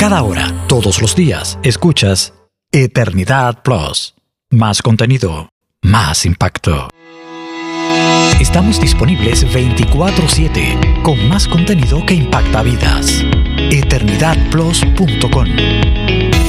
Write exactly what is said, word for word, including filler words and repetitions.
Cada hora, todos los días, escuchas Eternidad Plus. Más contenido, más impacto. Estamos disponibles veinticuatro siete con más contenido que impacta vidas. eternidad plus punto com